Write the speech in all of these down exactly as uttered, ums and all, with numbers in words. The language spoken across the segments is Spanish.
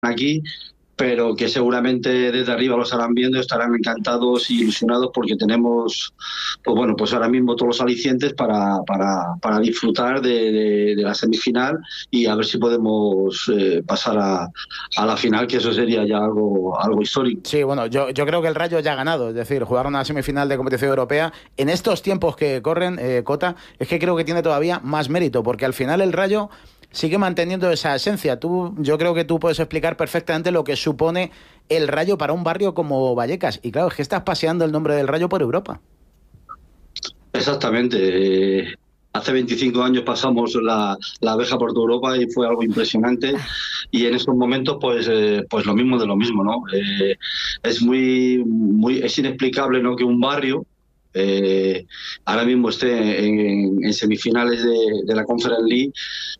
aquí, pero que seguramente desde arriba los estarán viendo, estarán encantados y ilusionados porque tenemos, pues bueno, pues ahora mismo todos los alicientes para, para, para disfrutar de, de, de la semifinal y a ver si podemos eh, pasar a, a la final, que eso sería ya algo, algo histórico. Sí, bueno, yo, yo creo que el Rayo ya ha ganado, es decir, jugar una semifinal de competición europea en estos tiempos que corren, eh, Cota, es que creo que tiene todavía más mérito, porque al final el Rayo sigue manteniendo esa esencia. Tú, yo creo que tú puedes explicar perfectamente lo que supone el Rayo para un barrio como Vallecas. Y claro, es que estás paseando el nombre del Rayo por Europa. Exactamente. Eh, hace veinticinco años pasamos la, la abeja por toda Europa y fue algo impresionante. Y en estos momentos, pues, eh, pues lo mismo de lo mismo, ¿no? Eh, es muy, muy, es inexplicable, ¿no?, que un barrio eh, ahora mismo esté en, en semifinales de, de la Conference League.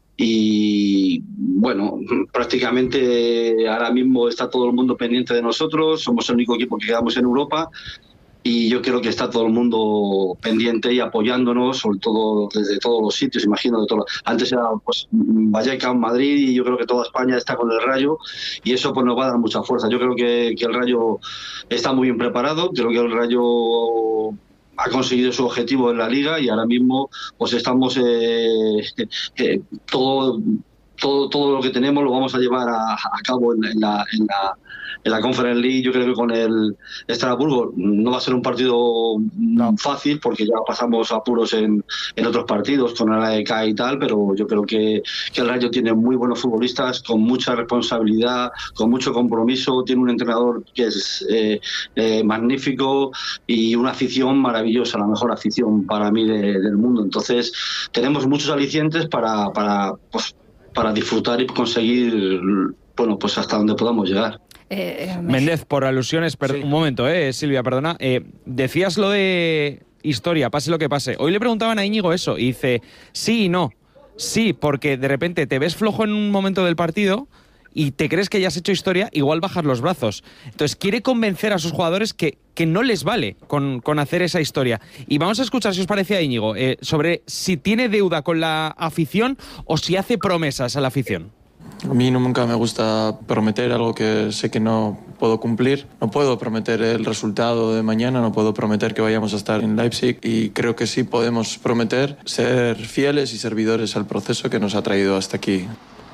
Y bueno, prácticamente ahora mismo está todo el mundo pendiente de nosotros, somos el único equipo que quedamos en Europa y yo creo que está todo el mundo pendiente y apoyándonos, sobre todo desde todos los sitios, imagino, de todo. Antes era pues Vallecas, Madrid, y yo creo que toda España está con el Rayo y eso pues nos va a dar mucha fuerza. Yo creo que, que el Rayo está muy bien preparado, creo que el Rayo ha conseguido su objetivo en la liga y ahora mismo pues estamos eh, eh, todo todo todo lo que tenemos lo vamos a llevar a, a cabo en, en la en la en la Conference League. Yo creo que con el Estrasburgo no va a ser un partido no. fácil porque ya pasamos apuros en, en otros partidos con el A E K y tal, pero yo creo que, que el Rayo tiene muy buenos futbolistas con mucha responsabilidad, con mucho compromiso, tiene un entrenador que es eh, eh, magnífico y una afición maravillosa, la mejor afición para mí de, del mundo. Entonces tenemos muchos alicientes para, para, pues, para disfrutar y conseguir, bueno, pues hasta donde podamos llegar. Eh, eh, Méndez, por alusiones, per- Sí. un momento, eh, Silvia, perdona. Eh, decías lo de historia, pase lo que pase. Hoy le preguntaban a Íñigo eso y dice sí y no. Sí, porque de repente te ves flojo en un momento del partido y te crees que ya has hecho historia, igual bajas los brazos. Entonces quiere convencer a sus jugadores que, que no les vale con, con hacer esa historia. Y vamos a escuchar, si os parece, a Íñigo, eh, sobre si tiene deuda con la afición o si hace promesas a la afición. A mí nunca me gusta prometer algo que sé que no puedo cumplir. No puedo prometer el resultado de mañana, no puedo prometer que vayamos a estar en Leipzig y creo que sí podemos prometer ser fieles y servidores al proceso que nos ha traído hasta aquí.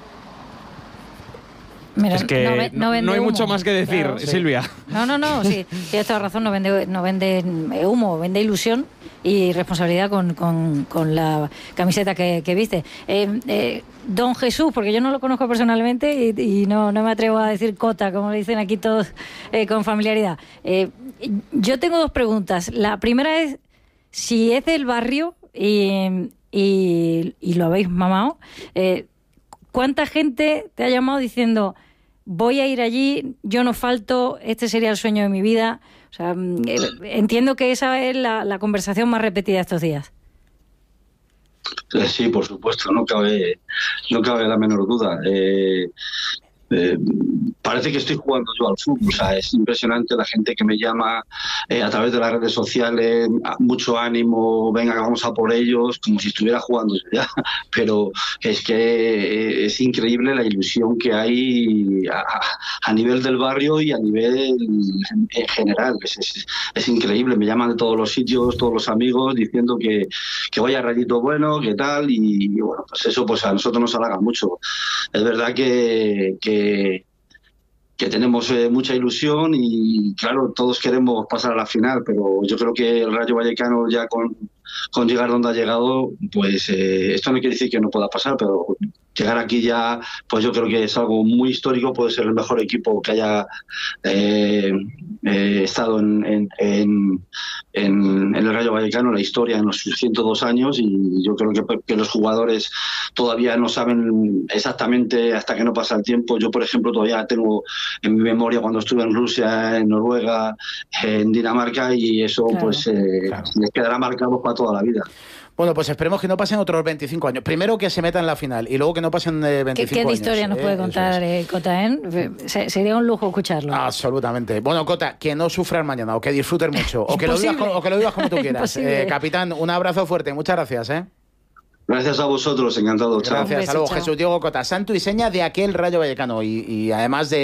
Mira, Es que no, ve- no no, vende no hay humo. mucho más que decir, Claro. Sí. Silvia. No, no, no, sí, tienes toda razón, no vende, no vende humo, vende ilusión y responsabilidad con, con, con la camiseta que, que viste. Eh, eh, don Jesús, porque yo no lo conozco personalmente y, y no, no me atrevo a decir Cota, como le dicen aquí todos eh, con familiaridad. Eh, yo tengo dos preguntas. La primera es si es del barrio y, y, y lo habéis mamado, eh, ¿cuánta gente te ha llamado diciendo voy a ir allí, yo no falto, este sería el sueño de mi vida? O sea, eh, entiendo que esa es la, la conversación más repetida estos días. Sí, por supuesto, no cabe, no cabe la menor duda. Eh, eh, parece que estoy jugando yo al fútbol, o sea, es impresionante la gente que me llama eh, a través de las redes sociales, mucho ánimo, venga, vamos a por ellos, como si estuviera jugando yo ya, pero es que es increíble la ilusión que hay a, a nivel del barrio y a nivel en, en general, es, es, es increíble, me llaman de todos los sitios, todos los amigos, diciendo que, que vaya rayito bueno, que tal, y, y bueno, pues eso pues a nosotros nos halaga mucho. Es verdad que, que que tenemos eh, mucha ilusión y claro, todos queremos pasar a la final, pero yo creo que el Rayo Vallecano ya con, con llegar donde ha llegado, pues eh, esto no quiere decir que no pueda pasar, pero llegar aquí ya, pues yo creo que es algo muy histórico, puede ser el mejor equipo que haya eh, eh, estado en, en, en, en el Rayo Vallecano, la historia en los ciento dos años, y yo creo que, que los jugadores todavía no saben exactamente hasta que no pasa el tiempo. Yo, por ejemplo, todavía tengo en mi memoria cuando estuve en Rusia, en Noruega, en Dinamarca, y eso Claro. pues eh, Claro. les quedará marcado para toda la vida. Bueno, pues esperemos que no pasen otros veinticinco años. Primero que se meta en la final y luego que no pasen eh, ¿Qué, veinticinco qué de años. historia nos eh, puede eso contar es. eh, Cota, eh? Se- Sería un lujo escucharlo. Absolutamente. Bueno, Cota, que no sufran mañana o que disfruten mucho o que, lo digas, Imposible. co- o que lo digas como tú quieras. Imposible. Eh, capitán, un abrazo fuerte. Muchas gracias. ¿eh? Gracias a vosotros, encantado. Chao. Gracias. Un Hasta luego, beso, chao. Jesús Diego Cota, santo y seña de aquel Rayo Vallecano y, y además de